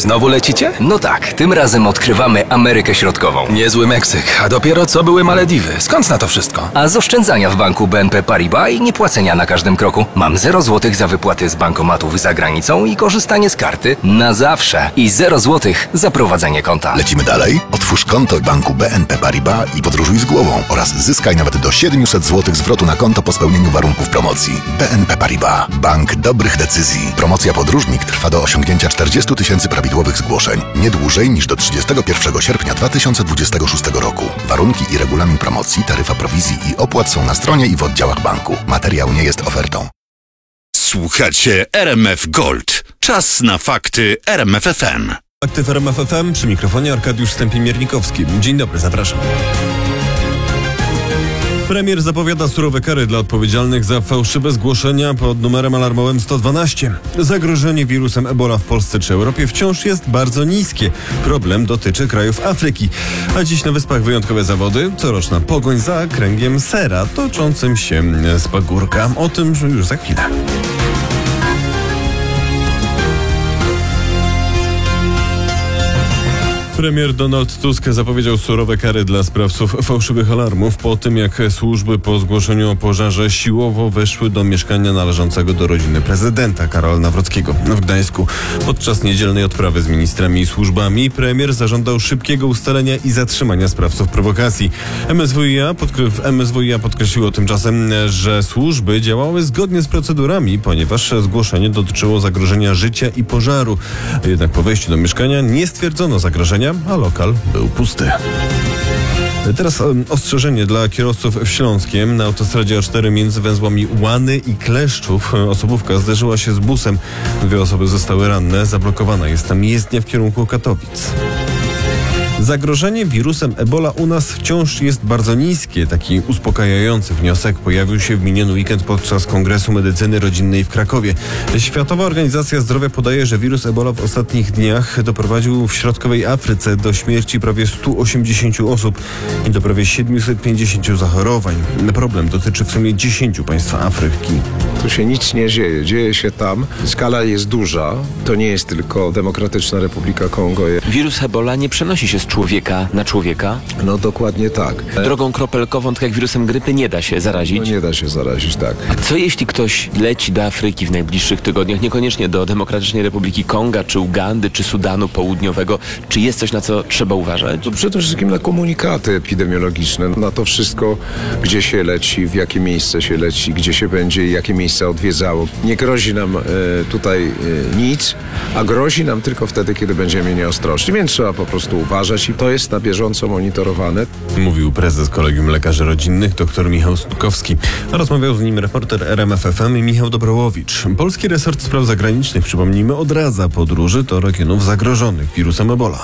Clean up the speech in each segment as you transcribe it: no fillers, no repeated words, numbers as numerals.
Znowu lecicie? No tak, tym razem odkrywamy Amerykę Środkową. Niezły Meksyk, a dopiero co były Malediwy. Skąd na to wszystko? A z oszczędzania w banku BNP Paribas i niepłacenia na każdym kroku mam 0 zł za wypłaty z bankomatów za granicą i korzystanie z karty na zawsze. I 0 zł za prowadzenie konta. Lecimy dalej? Otwórz konto w banku BNP Paribas i podróżuj z głową oraz zyskaj nawet do 700 zł zwrotu na konto po spełnieniu warunków promocji. BNP Paribas. Bank dobrych decyzji. Promocja Podróżnik trwa do osiągnięcia 40 000 prawidłowych zgłoszeń. Nie dłużej niż do 31 sierpnia 2026 roku. Warunki i regulamin promocji, taryfa prowizji i opłat są na stronie i w oddziałach banku. Materiał nie jest ofertą. Słuchacie RMF Gold. Czas na fakty RMF FM. Fakty w RMF FM, przy mikrofonie Arkadiusz Stępień-Miernikowski. Dzień dobry, zapraszam. Premier zapowiada surowe kary dla odpowiedzialnych za fałszywe zgłoszenia pod numerem alarmowym 112. Zagrożenie wirusem Ebola w Polsce czy Europie wciąż jest bardzo niskie. Problem dotyczy krajów Afryki. A dziś na Wyspach wyjątkowe zawody, coroczna pogoń za kręgiem sera toczącym się z pagórka. O tym już za chwilę. Premier Donald Tusk zapowiedział surowe kary dla sprawców fałszywych alarmów po tym, jak służby po zgłoszeniu o pożarze siłowo weszły do mieszkania należącego do rodziny prezydenta Karola Nawrockiego w Gdańsku. Podczas niedzielnej odprawy z ministrami i służbami premier zażądał szybkiego ustalenia i zatrzymania sprawców prowokacji. MSWiA podkreśliło tymczasem, że służby działały zgodnie z procedurami, ponieważ zgłoszenie dotyczyło zagrożenia życia i pożaru. Jednak po wejściu do mieszkania nie stwierdzono zagrożenia, a lokal był pusty. Teraz ostrzeżenie dla kierowców w Śląskiem. Na autostradzie A4 między węzłami Łany i Kleszczów osobówka zderzyła się z busem. 2 osoby zostały ranne. Zablokowana jest tam jezdnia w kierunku Katowic. Zagrożenie wirusem Ebola u nas wciąż jest bardzo niskie. Taki uspokajający wniosek pojawił się w miniony weekend podczas Kongresu Medycyny Rodzinnej w Krakowie. Światowa Organizacja Zdrowia podaje, że wirus Ebola w ostatnich dniach doprowadził w środkowej Afryce do śmierci prawie 180 osób i do prawie 750 zachorowań. Problem dotyczy w sumie 10 państw Afryki. Tu się nic nie dzieje. Dzieje się tam. Skala jest duża. To nie jest tylko Demokratyczna Republika Kongo. Wirus Ebola nie przenosi się z człowieka na człowieka? No dokładnie tak. Drogą kropelkową, tak jak wirusem grypy, nie da się zarazić? No nie da się zarazić, tak. A co jeśli ktoś leci do Afryki w najbliższych tygodniach, niekoniecznie do Demokratycznej Republiki Konga, czy Ugandy, czy Sudanu Południowego? Czy jest coś, na co trzeba uważać? To przede wszystkim na komunikaty epidemiologiczne, na to wszystko, gdzie się leci, w jakie miejsce się leci, gdzie się będzie i jakie miejsca odwiedzało. Nie grozi nam tutaj nic, a grozi nam tylko wtedy, kiedy będziemy nieostrożni, więc trzeba po prostu uważać i to jest na bieżąco monitorowane. Mówił prezes Kolegium Lekarzy Rodzinnych dr Michał Stukowski. Rozmawiał z nim reporter RMF FM Michał Dobrołowicz. Polski resort spraw zagranicznych, przypomnijmy, odradza podróży do regionów zagrożonych wirusem Ebola.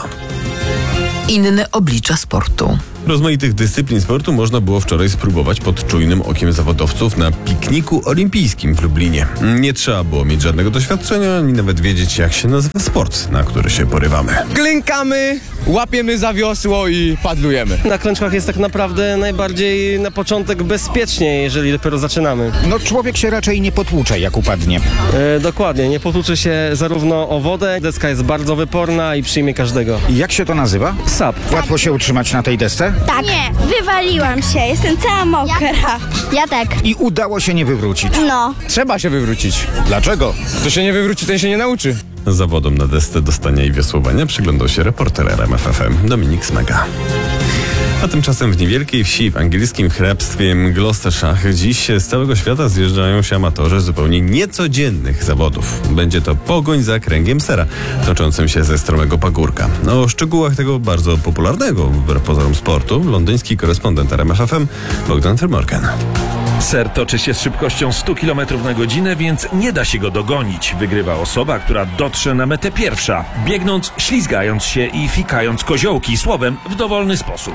Inne oblicza sportu. Rozmaitych dyscyplin sportu można było wczoraj spróbować pod czujnym okiem zawodowców na pikniku olimpijskim w Lublinie. Nie trzeba było mieć żadnego doświadczenia, ani nawet wiedzieć, jak się nazywa sport, na który się porywamy. Klękamy, łapiemy za wiosło i padlujemy. Na klęczkach jest tak naprawdę najbardziej na początek bezpiecznie, jeżeli dopiero zaczynamy. No człowiek się raczej nie potłucze, jak upadnie. Dokładnie, nie potłucze się zarówno o wodę, deska jest bardzo wyporna i przyjmie każdego. I jak się to nazywa? SAP. Łatwo się utrzymać na tej desce? Tak. Nie, wywaliłam się, jestem cała mokra. Ja tak. I udało się nie wywrócić? No. Trzeba się wywrócić. Dlaczego? Kto się nie wywróci, ten się nie nauczy. Zawodom na desce do stania i wiosłowania przyglądał się reporter RMF FM Dominik Smega. A tymczasem w niewielkiej wsi w angielskim hrabstwie Gloucestershire dziś z całego świata zjeżdżają się amatorzy zupełnie niecodziennych zawodów. Będzie to pogoń za kręgiem sera, toczącym się ze stromego pagórka. O szczegółach tego bardzo popularnego wbrew pozorom sportu londyński korespondent RMF FM Bogdan Firmorgan. Ser toczy się z szybkością 100 km na godzinę, więc nie da się go dogonić. Wygrywa osoba, która dotrze na metę pierwsza, biegnąc, ślizgając się i fikając koziołki, słowem w dowolny sposób.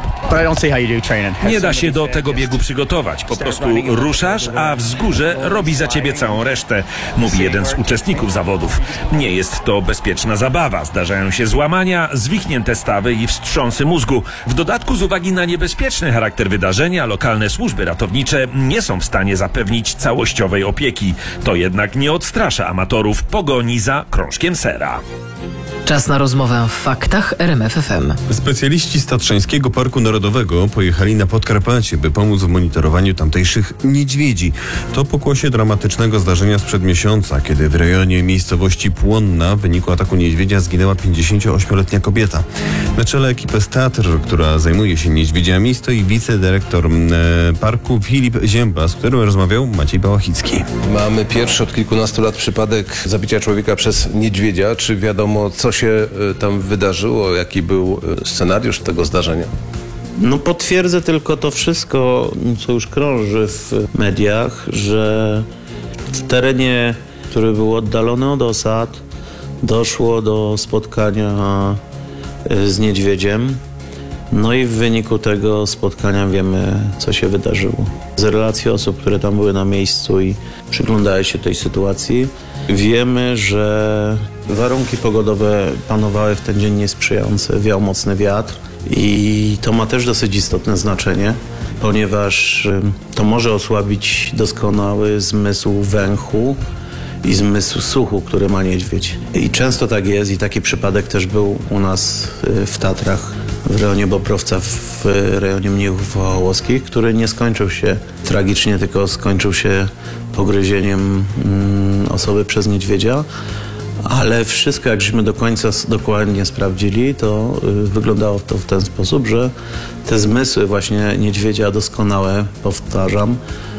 Nie da się do tego biegu przygotować. Po prostu ruszasz, a wzgórze robi za ciebie całą resztę, mówi jeden z uczestników zawodów. Nie jest to bezpieczna zabawa. Zdarzają się złamania, zwichnięte stawy i wstrząsy mózgu. W dodatku z uwagi na niebezpieczny charakter wydarzenia, lokalne służby ratownicze nie są w stanie zapewnić całościowej opieki. To jednak nie odstrasza amatorów pogoni za krążkiem sera. Czas na rozmowę w faktach RMF FM. Specjaliści z Tatrzańskiego Parku Narodowego pojechali na Podkarpacie, by pomóc w monitorowaniu tamtejszych niedźwiedzi. To pokłosie dramatycznego zdarzenia sprzed miesiąca, kiedy w rejonie miejscowości Płonna w wyniku ataku niedźwiedzia zginęła 58-letnia kobieta. Na czele ekipy z Tatr, która zajmuje się niedźwiedziami, stoi wicedyrektor parku Filip Zięba, z którym rozmawiał Maciej Bałachicki. Mamy pierwszy od kilkunastu lat przypadek zabicia człowieka przez niedźwiedzia. Czy wiadomo, co się tam wydarzyło? Jaki był scenariusz tego zdarzenia? No potwierdzę tylko to wszystko, co już krąży w mediach, że w terenie, który był oddalony od osad, doszło do spotkania z niedźwiedziem. No i w wyniku tego spotkania wiemy, co się wydarzyło. Z relacji osób, które tam były na miejscu i przyglądały się tej sytuacji, wiemy, że warunki pogodowe panowały w ten dzień niesprzyjające, wiał mocny wiatr i to ma też dosyć istotne znaczenie, ponieważ to może osłabić doskonały zmysł węchu i zmysł słuchu, który ma niedźwiedź. I często tak jest i taki przypadek też był u nas w Tatrach, w rejonie Bobrowca, w rejonie Mnichów Wołoskich, który nie skończył się tragicznie, tylko skończył się pogryzieniem osoby przez niedźwiedzia. Ale wszystko, jak żeśmy do końca dokładnie sprawdzili, to wyglądało to w ten sposób, że te zmysły właśnie niedźwiedzia doskonałe, powtarzam,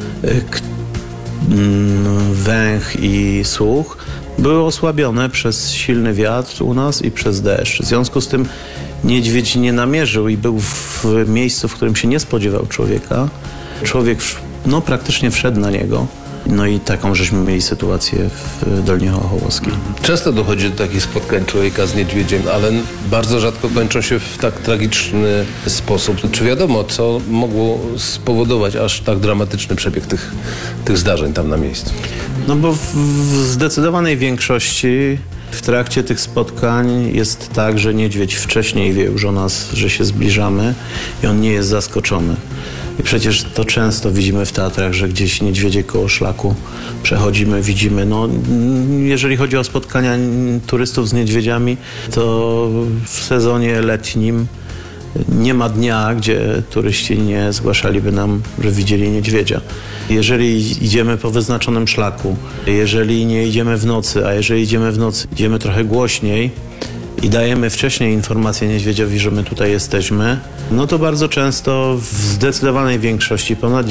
węch i słuch, były osłabione przez silny wiatr u nas i przez deszcz. W związku z tym niedźwiedź nie namierzył i był w miejscu, w którym się nie spodziewał człowieka. Człowiek praktycznie wszedł na niego. No i taką żeśmy mieli sytuację w Dolnie Hołowskiej. Często dochodzi do takich spotkań człowieka z niedźwiedziem, ale bardzo rzadko kończą się w tak tragiczny sposób. Czy wiadomo, co mogło spowodować aż tak dramatyczny przebieg tych zdarzeń tam na miejscu? No bo w zdecydowanej większości w trakcie tych spotkań jest tak, że niedźwiedź wcześniej wie już o nas, że się zbliżamy i on nie jest zaskoczony. I przecież to często widzimy w Tatrach, że gdzieś niedźwiedzie koło szlaku przechodzimy, widzimy. No, jeżeli chodzi o spotkania turystów z niedźwiedziami, to w sezonie letnim nie ma dnia, gdzie turyści nie zgłaszaliby nam, że widzieli niedźwiedzia. Jeżeli idziemy po wyznaczonym szlaku, jeżeli nie idziemy w nocy, a jeżeli idziemy w nocy, idziemy trochę głośniej i dajemy wcześniej informację niedźwiedziowi, że my tutaj jesteśmy, no to bardzo często w zdecydowanej większości, ponad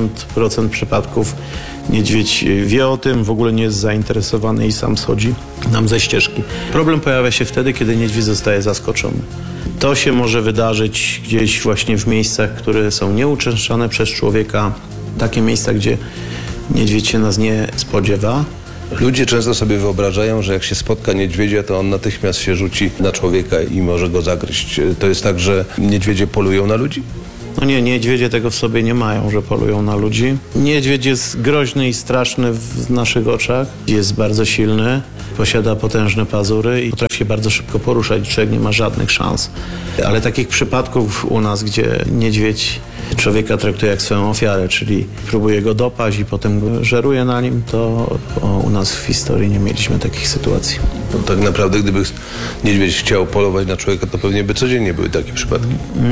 90% przypadków niedźwiedź wie o tym, w ogóle nie jest zainteresowany i sam schodzi nam ze ścieżki. Problem pojawia się wtedy, kiedy niedźwiedź zostaje zaskoczony. To się może wydarzyć gdzieś właśnie w miejscach, które są nieuczęszczane przez człowieka, takie miejsca, gdzie niedźwiedź się nas nie spodziewa. Ludzie często sobie wyobrażają, że jak się spotka niedźwiedzia, to on natychmiast się rzuci na człowieka i może go zagryźć. To jest tak, że niedźwiedzie polują na ludzi? No nie, niedźwiedzie tego w sobie nie mają, że polują na ludzi. Niedźwiedź jest groźny i straszny w naszych oczach. Jest bardzo silny, posiada potężne pazury i potrafi się bardzo szybko poruszać. Człowiek nie ma żadnych szans. Ale takich przypadków u nas, gdzie niedźwiedź człowieka traktuje jak swoją ofiarę, czyli próbuje go dopaść i potem żeruje na nim, to u nas w historii nie mieliśmy takich sytuacji. No, tak naprawdę, gdyby niedźwiedź chciał polować na człowieka, to pewnie by codziennie były takie przypadki.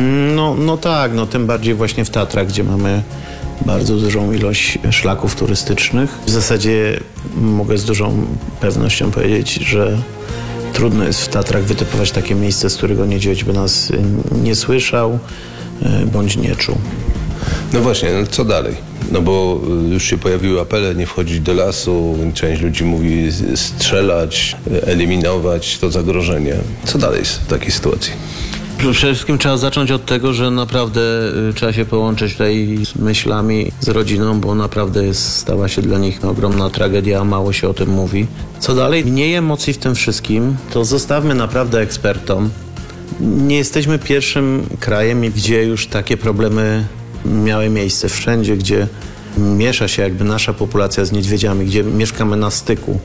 No tak, tym bardziej właśnie w Tatrach, gdzie mamy bardzo dużą ilość szlaków turystycznych. W zasadzie mogę z dużą pewnością powiedzieć, że trudno jest w Tatrach wytypować takie miejsce, z którego niedźwiedź by nas nie słyszał bądź nie czuł. No właśnie, co dalej? No bo już się pojawiły apele, nie wchodzić do lasu, część ludzi mówi strzelać, eliminować to zagrożenie. Co dalej jest w takiej sytuacji? Przede wszystkim trzeba zacząć od tego, że naprawdę trzeba się połączyć tutaj z myślami, z rodziną, bo naprawdę stała się dla nich ogromna tragedia, a mało się o tym mówi. Co dalej? Mniej emocji w tym wszystkim, to zostawmy naprawdę ekspertom. Nie jesteśmy pierwszym krajem, gdzie już takie problemy miały miejsce. Wszędzie, gdzie miesza się jakby nasza populacja z niedźwiedziami, gdzie mieszkamy na styku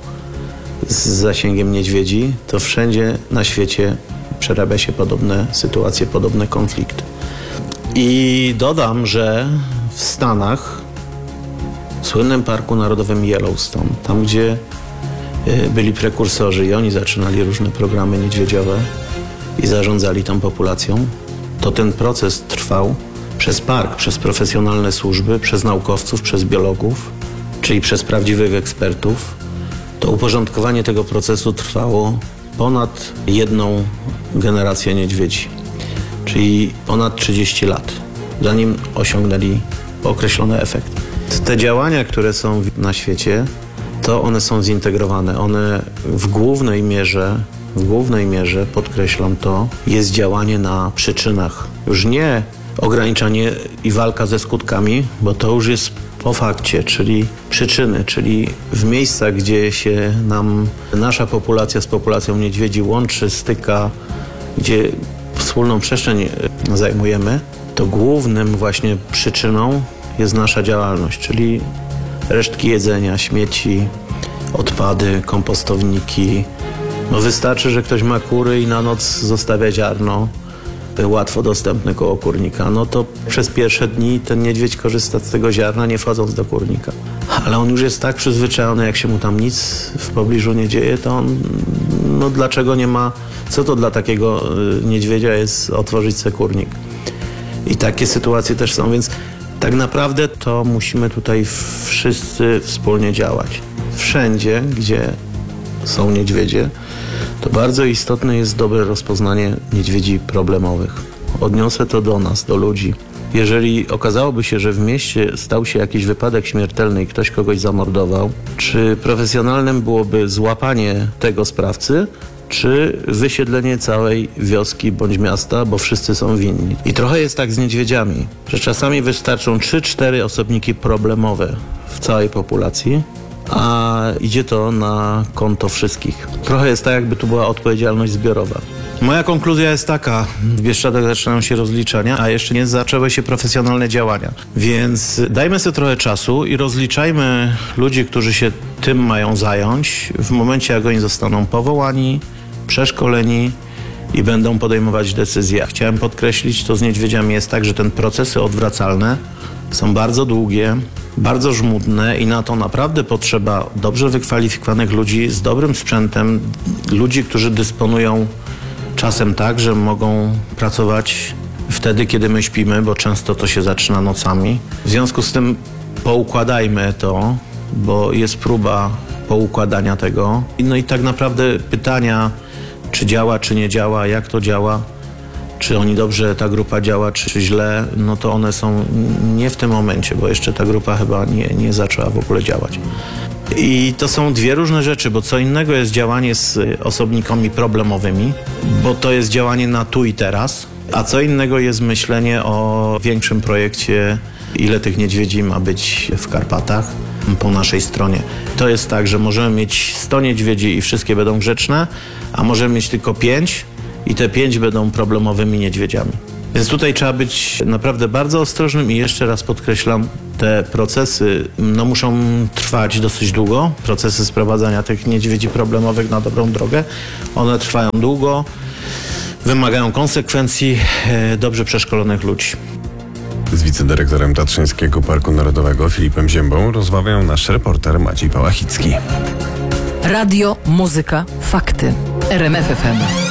z zasięgiem niedźwiedzi, to wszędzie na świecie przerabia się podobne sytuacje, podobne konflikty. I dodam, że w Stanach, w słynnym Parku Narodowym Yellowstone, tam gdzie byli prekursorzy i oni zaczynali różne programy niedźwiedziowe i zarządzali tą populacją, to ten proces trwał przez park, przez profesjonalne służby, przez naukowców, przez biologów, czyli przez prawdziwych ekspertów. To uporządkowanie tego procesu trwało ponad 1 generację niedźwiedzi, czyli ponad 30 lat, zanim osiągnęli określony efekt. Te działania, które są na świecie, to one są zintegrowane. One w głównej mierze, podkreślam to, jest działanie na przyczynach. Już nie ograniczanie i walka ze skutkami, bo to już jest po fakcie, czyli przyczyny, czyli w miejscach, gdzie się nam nasza populacja z populacją niedźwiedzi łączy, styka, gdzie wspólną przestrzeń zajmujemy, to głównym właśnie przyczyną jest nasza działalność, czyli resztki jedzenia, śmieci, odpady, kompostowniki. No wystarczy, że ktoś ma kury i na noc zostawia ziarno łatwo dostępne koło kurnika. No to przez pierwsze dni ten niedźwiedź korzysta z tego ziarna, nie wchodząc do kurnika. Ale on już jest tak przyzwyczajony, jak się mu tam nic w pobliżu nie dzieje, to on, no dlaczego nie ma, co to dla takiego niedźwiedzia jest otworzyć sobie kurnik. I takie sytuacje też są, więc tak naprawdę to musimy tutaj wszyscy wspólnie działać. Wszędzie, gdzie są niedźwiedzie, to bardzo istotne jest dobre rozpoznanie niedźwiedzi problemowych. Odniosę to do nas, do ludzi. Jeżeli okazałoby się, że w mieście stał się jakiś wypadek śmiertelny i ktoś kogoś zamordował, czy profesjonalnym byłoby złapanie tego sprawcy, czy wysiedlenie całej wioski bądź miasta, bo wszyscy są winni. I trochę jest tak z niedźwiedziami, że czasami wystarczą 3-4 osobniki problemowe w całej populacji, a idzie to na konto wszystkich. Trochę jest tak, jakby tu była odpowiedzialność zbiorowa. Moja konkluzja jest taka, w Bieszczadach zaczynają się rozliczania, a jeszcze nie zaczęły się profesjonalne działania. Więc dajmy sobie trochę czasu i rozliczajmy ludzi, którzy się tym mają zająć w momencie, jak oni zostaną powołani, przeszkoleni i będą podejmować decyzje. Chciałem podkreślić, to z niedźwiedziami jest tak, że te procesy odwracalne są bardzo długie, bardzo żmudne i na to naprawdę potrzeba dobrze wykwalifikowanych ludzi z dobrym sprzętem, ludzi, którzy dysponują czasem tak, że mogą pracować wtedy, kiedy my śpimy, bo często to się zaczyna nocami. W związku z tym poukładajmy to, bo jest próba poukładania tego. No i tak naprawdę pytania, czy działa, czy nie działa, jak to działa, czy oni dobrze, ta grupa działa, czy źle, no to one są nie w tym momencie, bo jeszcze ta grupa chyba nie zaczęła w ogóle działać. I to są dwie różne rzeczy, bo co innego jest działanie z osobnikami problemowymi, bo to jest działanie na tu i teraz, a co innego jest myślenie o większym projekcie, ile tych niedźwiedzi ma być w Karpatach po naszej stronie. To jest tak, że możemy mieć 100 niedźwiedzi i wszystkie będą grzeczne, a możemy mieć tylko 5 i te 5 będą problemowymi niedźwiedziami. Więc tutaj trzeba być naprawdę bardzo ostrożnym i jeszcze raz podkreślam, te procesy muszą trwać dosyć długo. Procesy sprowadzania tych niedźwiedzi problemowych na dobrą drogę. One trwają długo, wymagają konsekwencji, dobrze przeszkolonych ludzi. Z wicedyrektorem Tatrzańskiego Parku Narodowego Filipem Ziębą rozmawiał nasz reporter Maciej Pałachicki. Radio, muzyka, fakty. RMF FM.